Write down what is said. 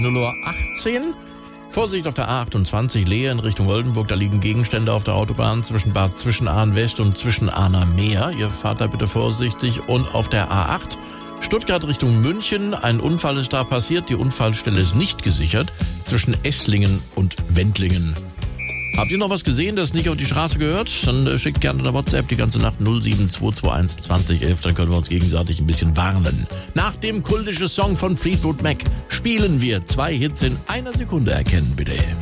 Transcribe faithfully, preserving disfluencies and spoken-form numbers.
null Uhr achtzehn. Vorsicht auf der A achtundzwanzig, Lehe in Richtung Oldenburg. Da liegen Gegenstände auf der Autobahn zwischen Bad Zwischenahn West und Zwischenahner Meer. Ihr fahrt da bitte vorsichtig. Und auf der A acht, Stuttgart Richtung München. Ein Unfall ist da passiert. Die Unfallstelle ist nicht gesichert. Zwischen Esslingen und Wendlingen. Habt ihr noch was gesehen, das nicht auf die Straße gehört? Dann äh, schickt gerne eine WhatsApp die ganze Nacht null sieben zwei zwei eins zwanzig elf. Dann können wir uns gegenseitig ein bisschen warnen. Nach dem kultischen Song von Fleetwood Mac spielen wir zwei Hits in einer Sekunde erkennen, bitte.